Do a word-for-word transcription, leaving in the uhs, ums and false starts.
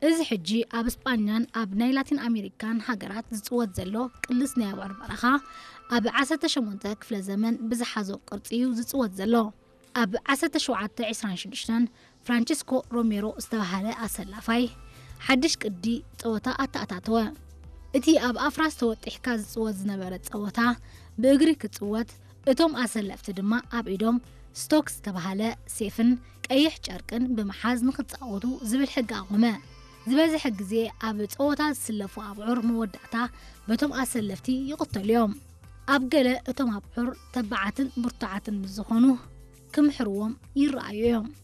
እዚ ሕጂ ኣብ እስጳኛን ኣብ ናይ ላቲን ኣሜሪካን ሃገራት ዝፅወት ዘሎ ቅልስ ናይ ኣቡዑር በረኻ ኣብ ዓሰርተ ሸሞንተ ክፍለ ዘመን ብዝሓዞ ቅርፂ እዩ ዝፅወት ዘሎ ኣብ ዓሰርተ ሸውዓተ ዒስራን ሽዱሽተን ፍራንቺስኮ ሮሜሮ ዝተባሃለ ኣሰላፋይ ሓድሽ ቅዲ ፀወታ ኣተኣታተወ እቲ ኣብ ኣፍራስ ተወጢሕካ ዝፅወት ዝነበረ ፀወታ ብእግሪ ክፅወት እቶም ኣሰለፍቲ ድማ ኣብ ኢዶም ስቶክ ዝተባሃለ ሴፍን ቀይሕ ጨርቅን ብምሓዝ ንኽፃወቱ ዝብል ሕጊ ኣቆመ ዝበዝሕ ግዜ ኣብ ፀወታ ዝስለፉ ኣቡዑር መወዳእታ በቶም ኣሰለፍቲ ይቕተሉ እዮም ኣብ ገለ እቶም ኣቡዑር ተባዓትን ብርቱዓትን ብዝኾኑ ክምሕርዎም ይረኣዩ እዮም